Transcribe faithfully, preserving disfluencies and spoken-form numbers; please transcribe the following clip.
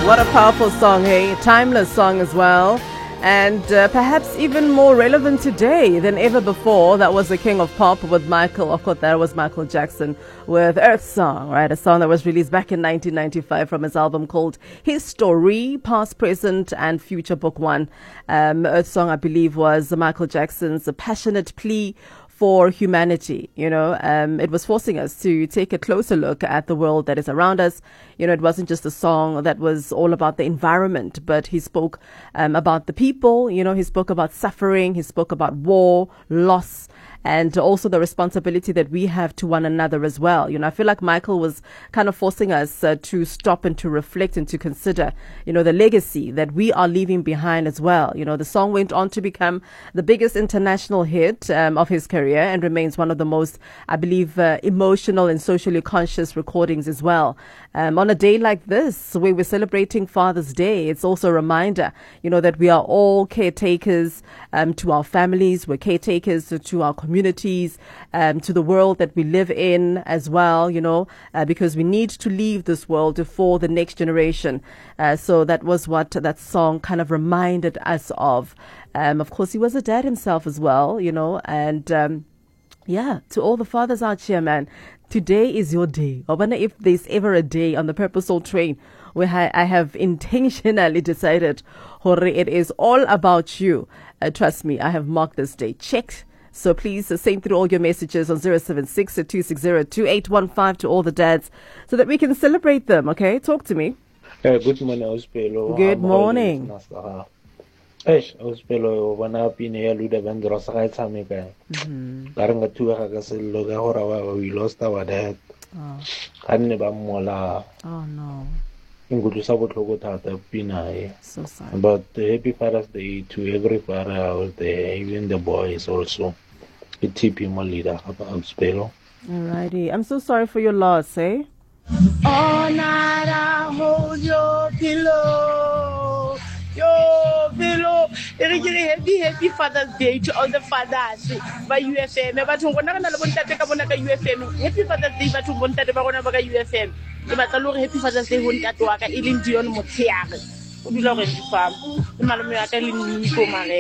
What a powerful song, hey? Timeless song as well. And uh, perhaps even more relevant today than ever before. That was the king of pop with Michael. Of course, that was Michael Jackson with Earth Song, right? A song that was released back in nineteen ninety-five from his album called History, Past, Present, and Future Book One. Um, Earth Song, I believe, was Michael Jackson's passionate plea for humanity. You know, um, it was forcing us to take a closer look at the world that is around us. You know, it wasn't just a song that was all about the environment, but he spoke um, about the people. You know, he spoke about suffering. He spoke about war, loss, and also the responsibility that we have to one another as well. You know, I feel like Michael was kind of forcing us uh, to stop and to reflect and to consider, you know, the legacy that we are leaving behind as well. You know, the song went on to become the biggest international hit um, of his career and remains one of the most, I believe, uh, emotional and socially conscious recordings as well. Um, on a day like this, where we're celebrating Father's Day, it's also a reminder, you know, that we are all caretakers um, to our families. We're caretakers to, to our communities, um, to the world that we live in as well, you know, uh, because we need to leave this world for the next generation. Uh, so that was what that song kind of reminded us of. Um, of course, he was a dad himself as well, you know, and um, yeah, to all the fathers out here, man, today is your day. I wonder if there's ever a day on the Purple Soul train where I, I have intentionally decided, Hore, it is all about you. Uh, trust me, I have marked this day. Check. So please uh, send through all your messages on zero seven six, two six zero, two eight one five to all the dads so that we can celebrate them, okay? Talk to me. Uh, good morning, Auspelo. Good morning. Eish, Auspelo, when I've been here, Luda Vendros, right? Samika. Garanga two Hagasil, Loga, we lost our dad. Hannibal Mola. Oh, no. In good support Logota, Pina. So sorry. But uh, happy Father's Day to every father out there, even the boys also. A tip him a leader about Auspelo. Alrighty. I'm so sorry for your loss, eh? All night I hold your pillow, your pillow. Happy, happy Father's Day to all the fathers by U F M. But who want to U F M? Happy Father's Day, but who want to U F M? But happy Father's Day, who want to work at Ilin Dion Motiag. Who belongs to farm. The Malamia